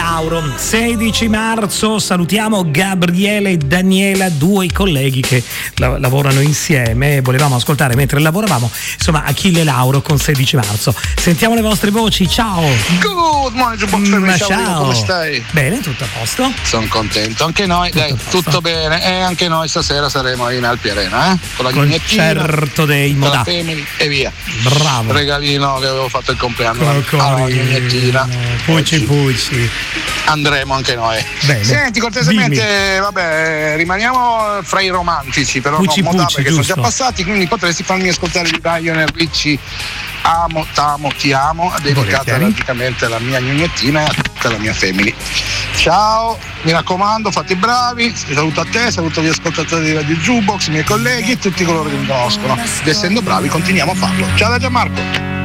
Lauro. 16 marzo salutiamo Gabriele e Daniela, due colleghi che lavorano insieme. Volevamo ascoltare mentre lavoravamo, insomma, Achille e Lauro con 16 marzo. Sentiamo le vostre voci, ciao. Good morning, Jukebox. Ciao. Come stai? Bene, tutto a posto. Sono contento, anche noi, tutto bene. E anche noi stasera saremo in Alpi Arena, con la concerto dei Modà, Family e via. Bravo. Regalino che avevo fatto il compleanno alla gnettina. Pucci. Andremo anche noi. Bene. Senti, cortesemente, vabbè, rimaniamo fra i romantici, però Pucci, non Modà, perché giusto. sono già passati, quindi potresti farmi ascoltare di Lionel Richie. Amo, t'amo, ti amo, dedicata logicamente alla mia gnettina e a tutta la mia family. Ciao, mi raccomando, fate i bravi, saluto a te, saluto gli ascoltatori di Radio Jukebox, i miei colleghi e tutti coloro che mi conoscono. Ed essendo bravi continuiamo a farlo. Ciao da Gianmarco.